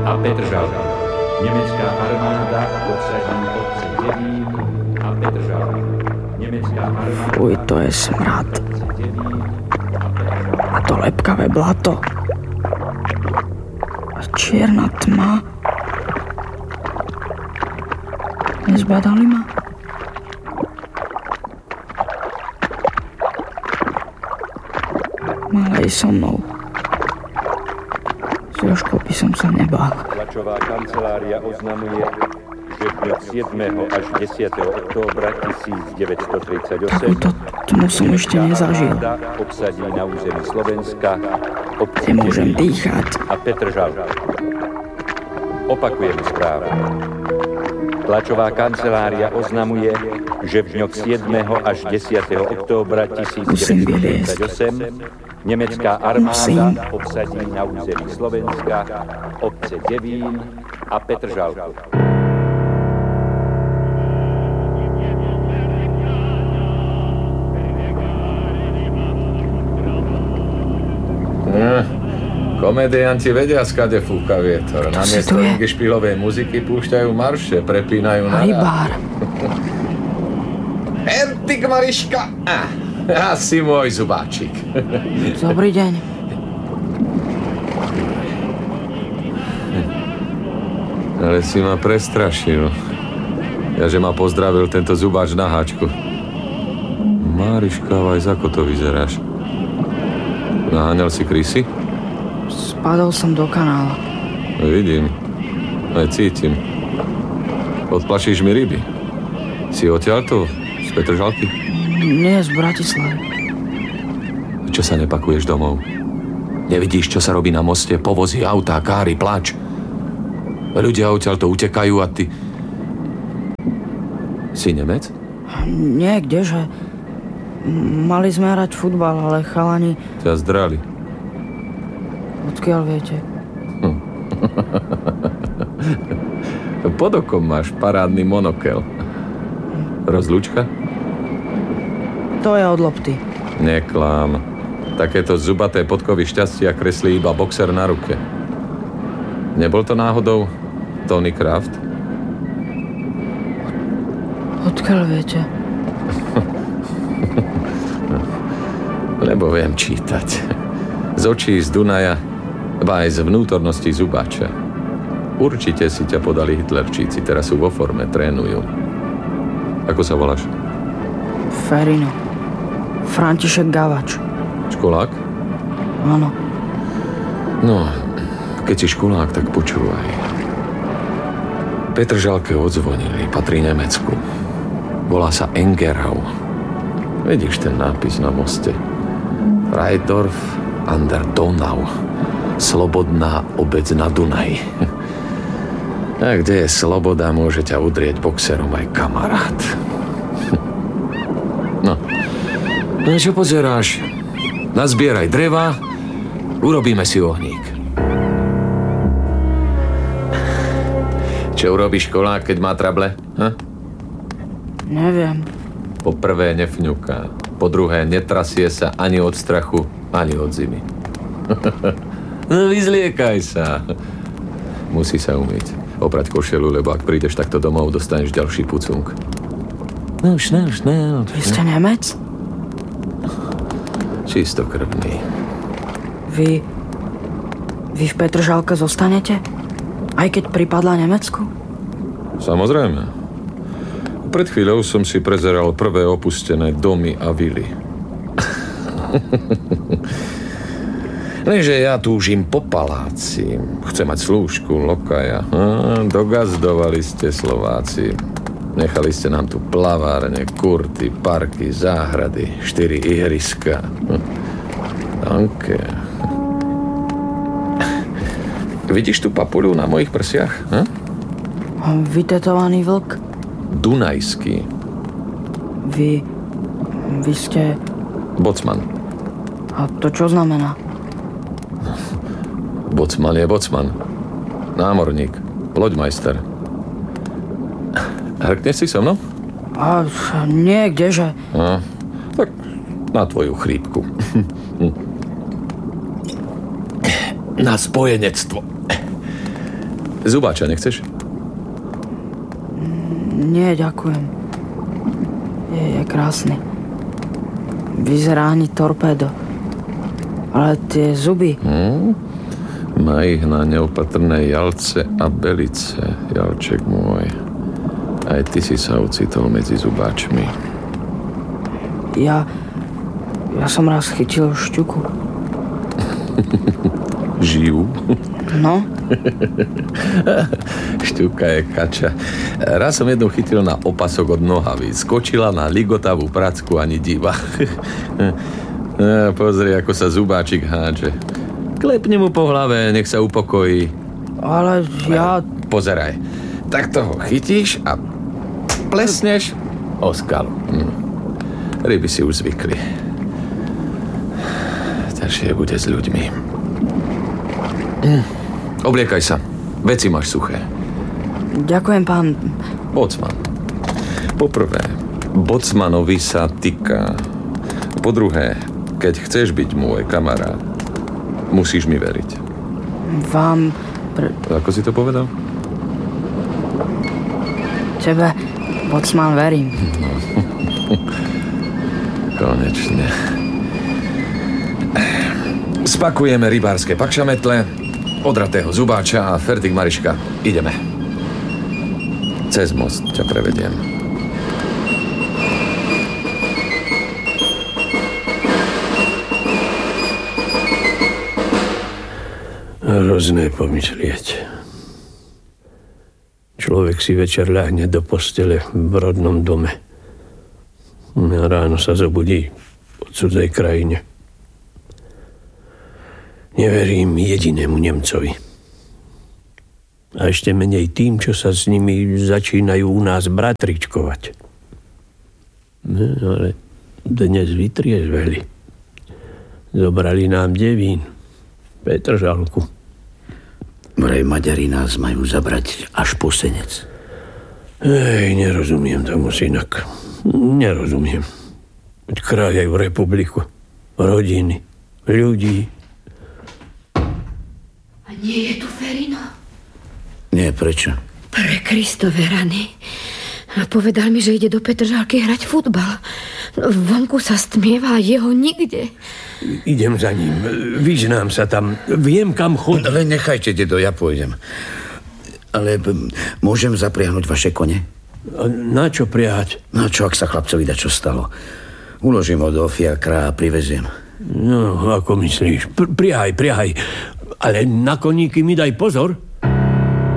a Petržalka. Nemecká armáda obsadí obce Devín a Petržalka. Nemecká armáda... Fuj, to je smrad. A to lepkavé blato. A čierna tma. Nezbadali ma? Malej so mnou. S Jožkou by som sa nebál. Tlačová kancelária oznamuje, že v dňoch 7. až 10. októbra 1938 takúto tmu som ešte nezažil. obsadí na území Slovenska obce Nemôžem Devín dýchať. a Petržalka. Opakujem správu. Tlačová kancelária oznamuje, že v dňoch 7. až 10. októbra 1938 nemecká armáda obsadí na území Slovenska obce Devín a Petržalku. Komedianti vedia, skade fúka vietor. Namiesto špilovej muziky púšťajú marše, prepínajú na rybár. Ertik, Mariška! Asi môj zubáčik. Dobrý deň. Ale si ma prestrašil. Ja, že ma pozdravil tento zubáč na háčku. Mariška, aj ako to vyzeráš? Naháňal si krysy? Spadol som do kanála. Vidím. Aj cítim. Odplašíš mi ryby. Si odtiaľto? Z Petržalky? Nie, z Bratislavy. Čo sa nepakuješ domov? Nevidíš, čo sa robí na moste? Povozy, autá, káry, plač. Ľudia odtiaľto utekajú a ty... Si Nemec? Nie, kdeže. Mali sme hrať futbal, ale chalani... Ťa zdrali. Odkiaľ viete? Pod okom máš parádny monokel. Rozlúčka? To je od lopty. Neklám. Takéto zubaté podkovy šťastia kreslí iba boxer na ruke. Nebol to náhodou Tony Kraft? Odkiaľ viete? Lebo viem čítať. Z očí z Dunaja, ba aj z vnútornosti zubáča. Určite si ťa podali Hitlerčíci, teraz sú vo forme, trénujú. Ako sa voláš? Ferino. František Gavač. Školák? Áno. No, keď si školák, tak počúvaj. Petržalke odzvonili, patrí Nemecku. Volá sa Engerau. Vidíš ten nápis na moste? Freidorf an der Donau. Slobodná obec na Dunaji. A kde je sloboda, môže ťa udrieť boxerom aj kamarát. No. No čo pozeráš? Nazbieraj dreva, urobíme si ohník. Čo urobí školák, keď má trable? Neviem. Po prvé nefňuká. Po druhé netrasie sa ani od strachu, ani od zimy. No vyzliekaj sa. Musí sa umyť. Oprať košelu, lebo ak prídeš takto domov, dostaneš ďalší pucung. No už. Vy ste Nemec? Čistokrvný. Vy v Petržalke zostanete? Aj keď pripadla Nemecku? Samozrejme. Pred chvíľou som si prezeral prvé opustené domy a vily. Lenže ja túžim po paláci. Chcem mať slúžku, lokaja. Dogazdovali ste Slováci. Nechali ste nám tu plavárne, kurty, parky, záhrady, 4 ihriska. Danke. Vidíš tú papuľu na mojich prsiach? Vytetovaný vlk? Dunajský. Vy ste... Bocman. A to čo znamená? Bocman je bocman. Námorník. Loďmajster. Hrkneš si so mnou? Nie, kdeže. Tak na tvoju chrípku. Na spojenectvo. Zubáča nechceš? Nie, ďakujem. Je krásny. Vyzerá ani torpédo. Ale tie zuby... Má ich na neopatrné jalce a belice, Jalček môj. Aj ty si sa ocitol medzi zubáčmi. Ja som raz chytil šťuku. Živú? No? Šťuka je kača. Raz som jednou chytil na opasok od nohavy. Skočila na ligotavú pracku ani diva. Pozri, ako sa zubáčik hádže. Klepni mu po hlave, nech sa upokojí. Ale ja... Pozeraj. Tak toho chytíš a plesneš o skalu. Ryby si už zvykli. Ťažšie bude s ľuďmi. Obliekaj sa. Veci máš suché. Ďakujem, pán... Bocman. Poprvé, bocmanovi sa týka. Po druhé, keď chceš byť môj kamarát, musíš mi veriť. Vám... Ako si to povedal? Tebe, bocman, verím. Konečne. Spakujeme rybárske pakšametle, odratého zubáča a Fertik Mariška. Ideme. Cez most ťa prevediem. Hrozné pomyslieť. Človek si večer ľahne do postele v rodnom dome. A ráno sa zobudí po cudzej krajine. Neverím jedinému Nemcovi. A ešte menej tým, čo sa s nimi začínajú u nás bratričkovať. No, ale dnes vytriezveli. Zobrali nám devín, Petržalku. Vraj Maďari nás majú zabrať až po Senec. Nerozumiem tomu, synak. Nerozumiem. Kráľajú republiku, rodiny, ľudí. A nie je tu Ferino? Nie, prečo? Pre Kristove rany. A povedal mi, že ide do Petržalky hrať futbal. Vonku sa stmieva a jeho nikde. Idem za ním. Vyznám sa tam. Viem, kam chodí. Len nechajte, dedo, ja pôjdem. Ale môžem zapriahnuť vaše kone? A na čo priahať? Na čo, ak sa chlapcovi dá čo stalo? Uložím ho do fiakra a priveziem. No, ako myslíš? Priahaj. Ale na koníky mi daj pozor.